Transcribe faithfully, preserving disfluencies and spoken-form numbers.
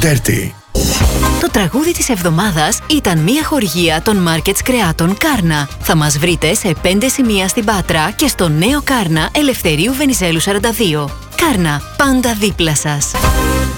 Dirty. Το τραγούδι της εβδομάδας ήταν μια χορηγία των Markets Κρεάτων Κάρνα. Θα μας βρείτε σε πέντε σημεία στην Πάτρα και στο νέο Κάρνα Ελευθερίου Βενιζέλου σαράντα δύο. Κάρνα, πάντα δίπλα σας.